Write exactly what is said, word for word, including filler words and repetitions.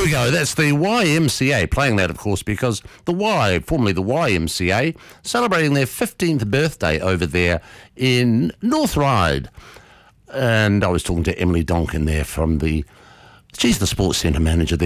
There we go. That's the Y M C A, playing that, of course, because the Y, formerly the Y M C A, celebrating their fifteenth birthday over there in North Ryde. And I was talking to Emily Donkin there from the, she's the Sports Centre manager there.